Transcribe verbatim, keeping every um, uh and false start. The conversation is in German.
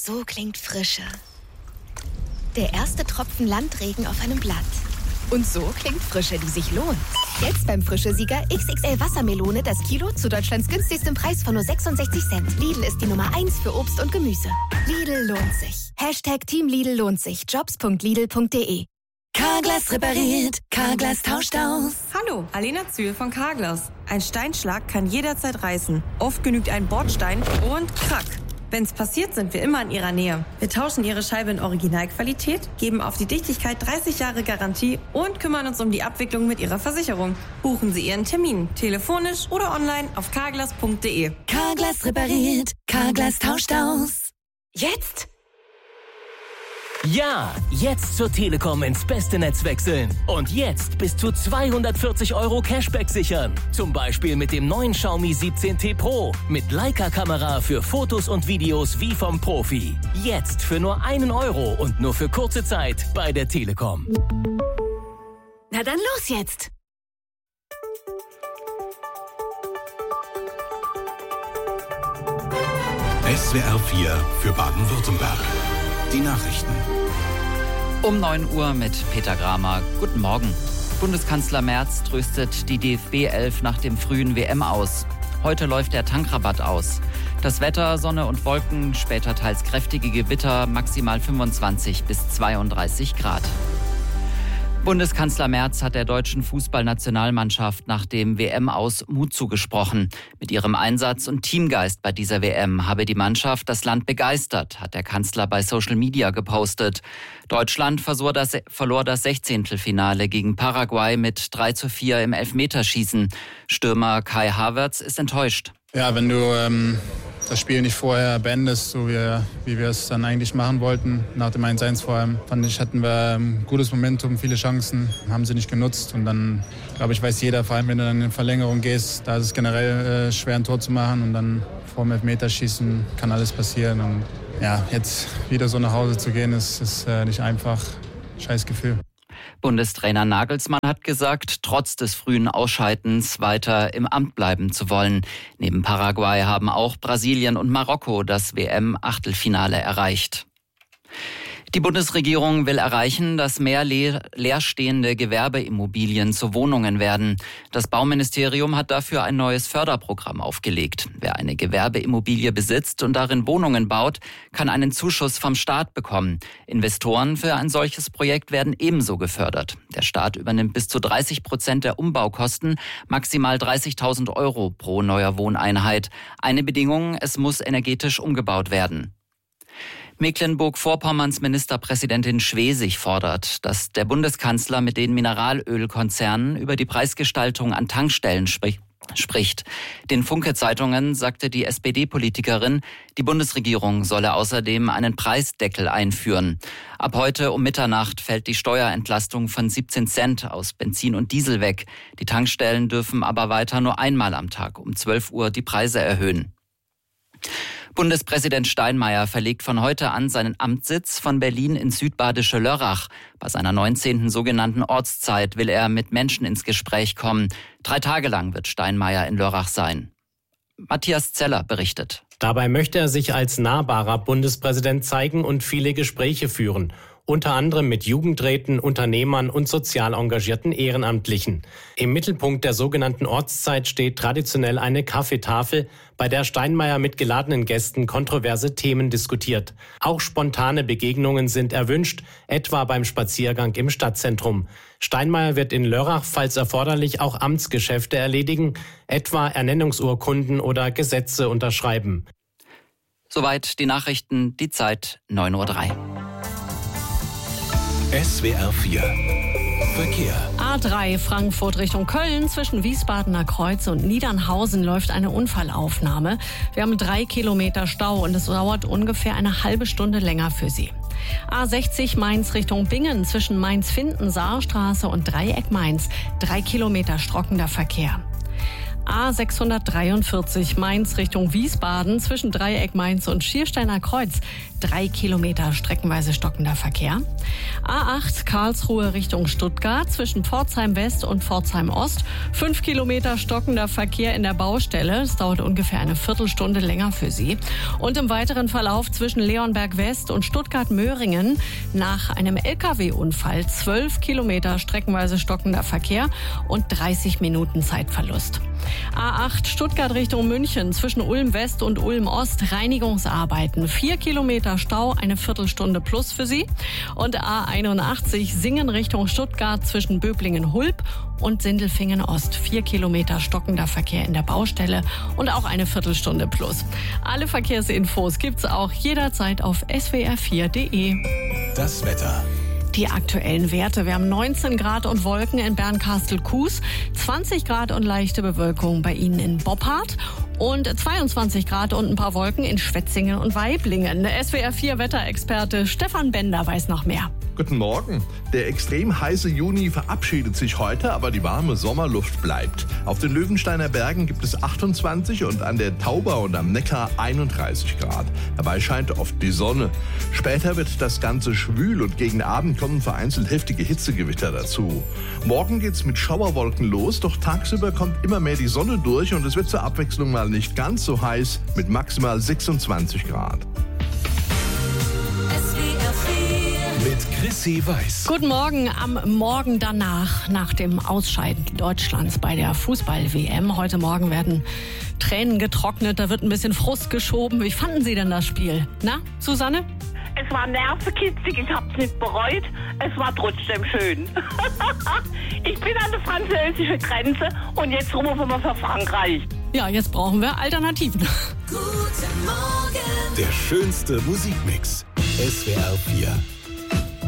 So klingt Frische. Der erste Tropfen Landregen auf einem Blatt. Und so klingt Frische, die sich lohnt. Jetzt beim Frische-Sieger X X L Wassermelone das Kilo zu Deutschlands günstigstem Preis von nur sechsundsechzig Cent. Lidl ist die Nummer eins für Obst und Gemüse. Lidl lohnt sich. Hashtag Team Lidl lohnt sich. Jobs punkt lidl punkt de. Carglass repariert. Carglass tauscht aus. Hallo, Alena Zühl von Carglass. Ein Steinschlag kann jederzeit reißen. Oft genügt ein Bordstein und krack. Wenn's passiert, sind wir immer in Ihrer Nähe. Wir tauschen Ihre Scheibe in Originalqualität, geben auf die Dichtigkeit dreißig Jahre Garantie und kümmern uns um die Abwicklung mit Ihrer Versicherung. Buchen Sie Ihren Termin, telefonisch oder online auf carglass punkt de. Carglass repariert. Carglass tauscht aus. Jetzt? Ja, jetzt zur Telekom ins beste Netz wechseln. Und jetzt bis zu zweihundertvierzig Euro Cashback sichern. Zum Beispiel mit dem neuen Xiaomi siebzehn T Pro. Mit Leica-Kamera für Fotos und Videos wie vom Profi. Jetzt für nur einen Euro und nur für kurze Zeit bei der Telekom. Na dann los jetzt! S W R vier für Baden-Württemberg. Die Nachrichten. Um neun Uhr mit Peter Gramer. Guten Morgen. Bundeskanzler Merz tröstet die D F B elf nach dem frühen W M aus. Heute läuft der Tankrabatt aus. Das Wetter, Sonne und Wolken, später teils kräftige Gewitter, maximal fünfundzwanzig bis zweiunddreißig Grad. Bundeskanzler Merz hat der deutschen Fußballnationalmannschaft nach dem W M-Aus Mut zugesprochen. Mit ihrem Einsatz und Teamgeist bei dieser W M habe die Mannschaft das Land begeistert, hat der Kanzler bei Social Media gepostet. Deutschland verlor das, verlor das Sechzehntelfinale gegen Paraguay mit drei zu vier im Elfmeterschießen. Stürmer Kai Havertz ist enttäuscht. Ja, wenn du ähm, das Spiel nicht vorher beendest, so wie, wie wir es dann eigentlich machen wollten, nach dem eins eins vor allem, fand ich, hatten wir ein gutes Momentum, viele Chancen, haben sie nicht genutzt. Und dann, glaube ich, weiß jeder, vor allem wenn du dann in Verlängerung gehst, da ist es generell äh, schwer, ein Tor zu machen. Und dann vor dem Elfmeterschießen kann alles passieren. Und ja, jetzt wieder so nach Hause zu gehen, ist, ist äh, nicht einfach. Scheiß Gefühl. Bundestrainer Nagelsmann hat gesagt, trotz des frühen Ausscheidens weiter im Amt bleiben zu wollen. Neben Paraguay haben auch Brasilien und Marokko das W M-Achtelfinale erreicht. Die Bundesregierung will erreichen, dass mehr leer, leerstehende Gewerbeimmobilien zu Wohnungen werden. Das Bauministerium hat dafür ein neues Förderprogramm aufgelegt. Wer eine Gewerbeimmobilie besitzt und darin Wohnungen baut, kann einen Zuschuss vom Staat bekommen. Investoren für ein solches Projekt werden ebenso gefördert. Der Staat übernimmt bis zu dreißig Prozent der Umbaukosten, maximal dreißigtausend Euro pro neuer Wohneinheit. Eine Bedingung, es muss energetisch umgebaut werden. Mecklenburg-Vorpommerns Ministerpräsidentin Schwesig fordert, dass der Bundeskanzler mit den Mineralölkonzernen über die Preisgestaltung an Tankstellen sprich, spricht. Den Funke-Zeitungen sagte die S P D-Politikerin, die Bundesregierung solle außerdem einen Preisdeckel einführen. Ab heute um Mitternacht fällt die Steuerentlastung von siebzehn Cent aus Benzin und Diesel weg. Die Tankstellen dürfen aber weiter nur einmal am Tag um zwölf Uhr die Preise erhöhen. Bundespräsident Steinmeier verlegt von heute an seinen Amtssitz von Berlin ins südbadische Lörrach. Bei seiner neunzehnten sogenannten Ortszeit will er mit Menschen ins Gespräch kommen. Drei Tage lang wird Steinmeier in Lörrach sein. Matthias Zeller berichtet. Dabei möchte er sich als nahbarer Bundespräsident zeigen und viele Gespräche führen. Unter anderem mit Jugendräten, Unternehmern und sozial engagierten Ehrenamtlichen. Im Mittelpunkt der sogenannten Ortszeit steht traditionell eine Kaffeetafel, bei der Steinmeier mit geladenen Gästen kontroverse Themen diskutiert. Auch spontane Begegnungen sind erwünscht, etwa beim Spaziergang im Stadtzentrum. Steinmeier wird in Lörrach, falls erforderlich, auch Amtsgeschäfte erledigen, etwa Ernennungsurkunden oder Gesetze unterschreiben. Soweit die Nachrichten, die Zeit neun Uhr drei. S W R vier Verkehr. A drei Frankfurt Richtung Köln. Zwischen Wiesbadener Kreuz und Niedernhausen läuft eine Unfallaufnahme. Wir haben drei Kilometer Stau und es dauert ungefähr eine halbe Stunde länger für Sie. A sechzig Mainz Richtung Bingen. Zwischen Mainz-Finden, Saarstraße und Dreieck Mainz. Drei Kilometer stockender Verkehr. A sechshundertdreiundvierzig Mainz Richtung Wiesbaden zwischen Dreieck Mainz und Schiersteiner Kreuz. Drei Kilometer streckenweise stockender Verkehr. A acht Karlsruhe Richtung Stuttgart zwischen Pforzheim West und Pforzheim Ost. Fünf Kilometer stockender Verkehr in der Baustelle. Es dauert ungefähr eine Viertelstunde länger für Sie. Und im weiteren Verlauf zwischen Leonberg West und Stuttgart-Möhringen nach einem L K W-Unfall zwölf Kilometer streckenweise stockender Verkehr und dreißig Minuten Zeitverlust. A acht Stuttgart Richtung München zwischen Ulm West und Ulm Ost Reinigungsarbeiten. Vier Kilometer Stau, eine Viertelstunde plus für Sie. Und A einundachtzig Singen Richtung Stuttgart zwischen Böblingen-Hulb und Sindelfingen Ost. Vier Kilometer stockender Verkehr in der Baustelle und auch eine Viertelstunde plus. Alle Verkehrsinfos gibt's auch jederzeit auf s w r vier punkt d e. Das Wetter. Die aktuellen Werte. Wir haben neunzehn Grad und Wolken in Bernkastel-Kues, zwanzig Grad und leichte Bewölkung bei Ihnen in Boppard und zweiundzwanzig Grad und ein paar Wolken in Schwetzingen und Waiblingen. S W R vier Wetterexperte Stefan Bender weiß noch mehr. Guten Morgen. Der extrem heiße Juni verabschiedet sich heute, aber die warme Sommerluft bleibt. Auf den Löwensteiner Bergen gibt es achtundzwanzig und an der Tauber und am Neckar einunddreißig Grad. Dabei scheint oft die Sonne. Später wird das Ganze schwül und gegen Abend kommen vereinzelt heftige Hitzegewitter dazu. Morgen geht's mit Schauerwolken los, doch tagsüber kommt immer mehr die Sonne durch und es wird zur Abwechslung mal nicht ganz so heiß mit maximal sechsundzwanzig Grad. Mit Chrissy Weiß. Guten Morgen am Morgen danach, nach dem Ausscheiden Deutschlands bei der Fußball-W M. Heute Morgen werden Tränen getrocknet, da wird ein bisschen Frust geschoben. Wie fanden Sie denn das Spiel? Na, Susanne? Es war nervenkitzig, ich hab's nicht bereut. Es war trotzdem schön. Ich bin an der französischen Grenze und jetzt rufen wir für Frankreich. Ja, jetzt brauchen wir Alternativen. Guten Morgen. Der schönste Musikmix. S W R vier.